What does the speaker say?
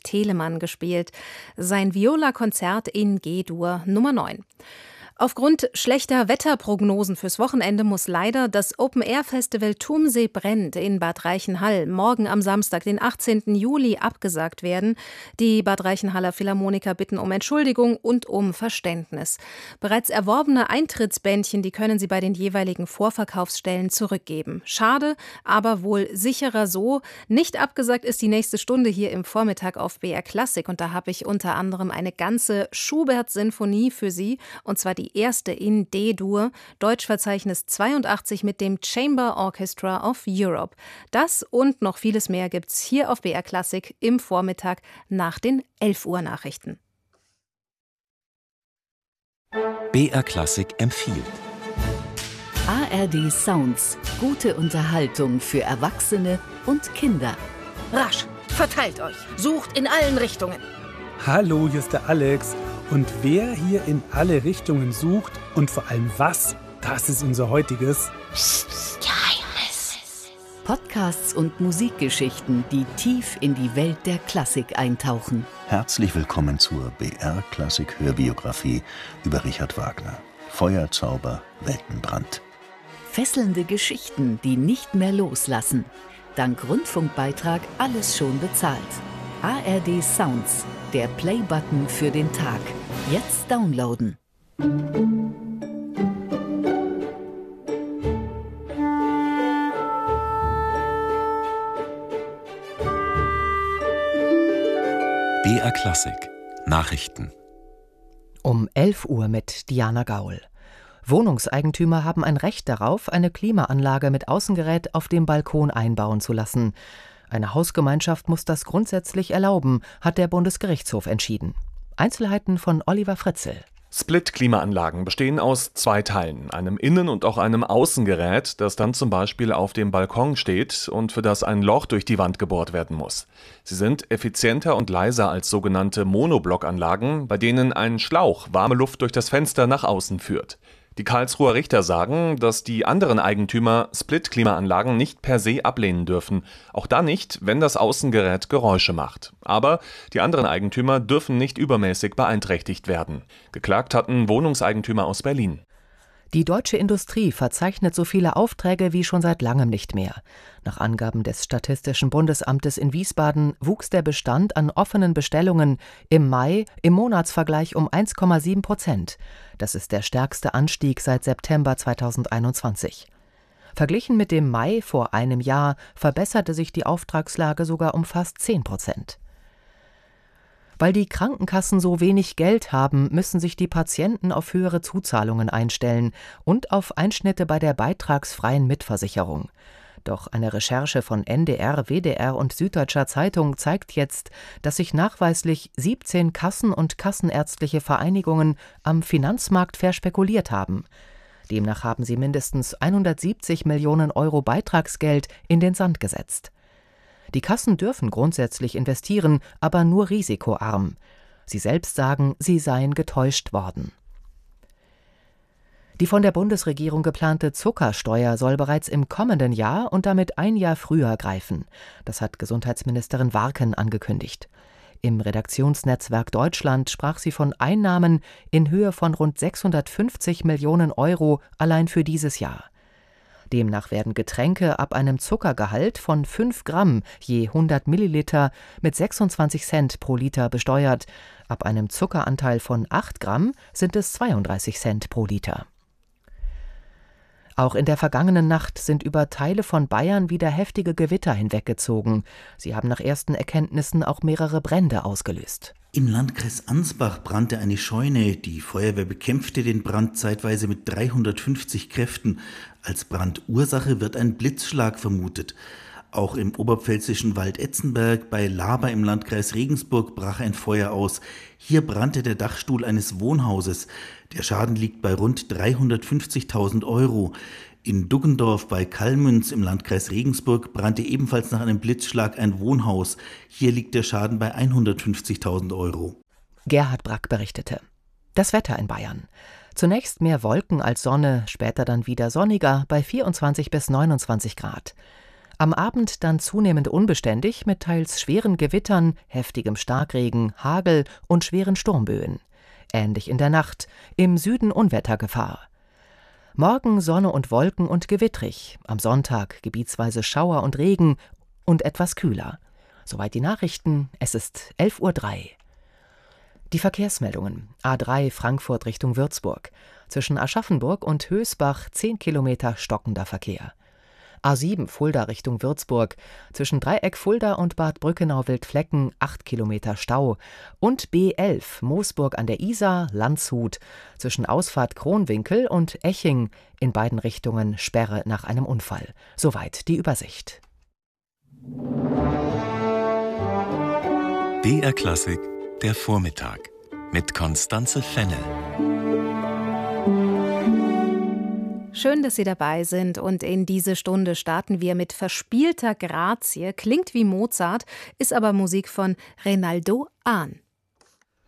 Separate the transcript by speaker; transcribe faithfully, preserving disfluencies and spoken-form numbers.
Speaker 1: Telemann gespielt. Sein Viola-Konzert in G-Dur Nummer neun. Aufgrund schlechter Wetterprognosen fürs Wochenende muss leider das Open-Air-Festival Tumsee brennt in Bad Reichenhall morgen am Samstag, den achtzehnten Juli, abgesagt werden. Die Bad Reichenhaller Philharmoniker bitten um Entschuldigung und um Verständnis. Bereits erworbene Eintrittsbändchen, die können sie bei den jeweiligen Vorverkaufsstellen zurückgeben. Schade, aber wohl sicherer so. Nicht abgesagt ist die nächste Stunde hier im Vormittag auf B R Klassik. Und da habe ich unter anderem eine ganze Schubert-Sinfonie für Sie, und zwar die erste in D-Dur, Deutschverzeichnis zweiundachtzig mit dem Chamber Orchestra of Europe. Das und noch vieles mehr gibt's hier auf B R Klassik im Vormittag nach den elf Uhr Nachrichten.
Speaker 2: B R Klassik empfiehlt.
Speaker 3: A R D Sounds. Gute Unterhaltung für Erwachsene und Kinder.
Speaker 4: Rasch, verteilt euch, sucht in allen Richtungen.
Speaker 5: Hallo, hier ist der Alex. Und wer hier in alle Richtungen sucht und vor allem was, das ist unser heutiges
Speaker 3: Geheimnis. Podcasts und Musikgeschichten, die tief in die Welt der Klassik eintauchen.
Speaker 6: Herzlich willkommen zur B R Klassik Hörbiografie über Richard Wagner. Feuerzauber, Weltenbrand.
Speaker 3: Fesselnde Geschichten, die nicht mehr loslassen. Dank Rundfunkbeitrag alles schon bezahlt. A R D Sounds, der Play-Button für den Tag. Jetzt downloaden.
Speaker 2: B R Klassik Nachrichten.
Speaker 7: Um elf Uhr mit Diana Gaul. Wohnungseigentümer haben ein Recht darauf, eine Klimaanlage mit Außengerät auf dem Balkon einbauen zu lassen. Eine Hausgemeinschaft muss das grundsätzlich erlauben, hat der Bundesgerichtshof entschieden. Einzelheiten von Oliver Fritzel.
Speaker 8: Split-Klimaanlagen bestehen aus zwei Teilen, einem Innen- und auch einem Außengerät, das dann zum Beispiel auf dem Balkon steht und für das ein Loch durch die Wand gebohrt werden muss. Sie sind effizienter und leiser als sogenannte Monoblockanlagen, bei denen ein Schlauch warme Luft durch das Fenster nach außen führt. Die Karlsruher Richter sagen, dass die anderen Eigentümer Split-Klimaanlagen nicht per se ablehnen dürfen. Auch dann nicht, wenn das Außengerät Geräusche macht. Aber die anderen Eigentümer dürfen nicht übermäßig beeinträchtigt werden. Geklagt hatten Wohnungseigentümer aus Berlin.
Speaker 7: Die deutsche Industrie verzeichnet so viele Aufträge wie schon seit langem nicht mehr. Nach Angaben des Statistischen Bundesamtes in Wiesbaden wuchs der Bestand an offenen Bestellungen im Mai im Monatsvergleich um eins Komma sieben Prozent. Das ist der stärkste Anstieg seit September zweitausendeinundzwanzig. Verglichen mit dem Mai vor einem Jahr verbesserte sich die Auftragslage sogar um fast zehn Prozent. Weil die Krankenkassen so wenig Geld haben, müssen sich die Patienten auf höhere Zuzahlungen einstellen und auf Einschnitte bei der beitragsfreien Mitversicherung. Doch eine Recherche von N D R, W D R und Süddeutscher Zeitung zeigt jetzt, dass sich nachweislich siebzehn Kassen und kassenärztliche Vereinigungen am Finanzmarkt verspekuliert haben. Demnach haben sie mindestens hundertsiebzig Millionen Euro Beitragsgeld in den Sand gesetzt. Die Kassen dürfen grundsätzlich investieren, aber nur risikoarm. Sie selbst sagen, sie seien getäuscht worden. Die von der Bundesregierung geplante Zuckersteuer soll bereits im kommenden Jahr und damit ein Jahr früher greifen. Das hat Gesundheitsministerin Warken angekündigt. Im Redaktionsnetzwerk Deutschland sprach sie von Einnahmen in Höhe von rund sechshundertfünfzig Millionen Euro allein für dieses Jahr. Demnach werden Getränke ab einem Zuckergehalt von fünf Gramm je hundert Milliliter mit sechsundzwanzig Cent pro Liter besteuert. Ab einem Zuckeranteil von acht Gramm sind es zweiunddreißig Cent pro Liter. Auch in der vergangenen Nacht sind über Teile von Bayern wieder heftige Gewitter hinweggezogen. Sie haben nach ersten Erkenntnissen auch mehrere Brände ausgelöst.
Speaker 9: Im Landkreis Ansbach brannte eine Scheune. Die Feuerwehr bekämpfte den Brand zeitweise mit dreihundertfünfzig Kräften. Als Brandursache wird ein Blitzschlag vermutet. Auch im oberpfälzischen Waldetzenberg bei Laber im Landkreis Regensburg brach ein Feuer aus. Hier brannte der Dachstuhl eines Wohnhauses. Der Schaden liegt bei rund dreihundertfünfzigtausend Euro. In Duggendorf bei Kallmünz im Landkreis Regensburg brannte ebenfalls nach einem Blitzschlag ein Wohnhaus. Hier liegt der Schaden bei hundertfünfzigtausend Euro.
Speaker 7: Gerhard Brack berichtete. Das Wetter in Bayern. Zunächst mehr Wolken als Sonne, später dann wieder sonniger bei vierundzwanzig bis neunundzwanzig Grad. Am Abend dann zunehmend unbeständig mit teils schweren Gewittern, heftigem Starkregen, Hagel und schweren Sturmböen. Ähnlich in der Nacht, im Süden Unwettergefahr. Morgen Sonne und Wolken und gewittrig, am Sonntag gebietsweise Schauer und Regen und etwas kühler. Soweit die Nachrichten, es ist elf Uhr drei. Die Verkehrsmeldungen. A drei Frankfurt Richtung Würzburg. Zwischen Aschaffenburg und Hösbach zehn Kilometer stockender Verkehr. A sieben Fulda Richtung Würzburg. Zwischen Dreieck Fulda und Bad Brückenau-Wildflecken acht Kilometer Stau. Und B elf Moosburg an der Isar, Landshut. Zwischen Ausfahrt Kronwinkel und Eching in beiden Richtungen Sperre nach einem Unfall. Soweit die Übersicht.
Speaker 2: B R Klassik, der Vormittag mit Constanze Fennel.
Speaker 1: Schön, dass Sie dabei sind, und in diese Stunde starten wir mit verspielter Grazie. Klingt wie Mozart, ist aber Musik von Reynaldo Ahn.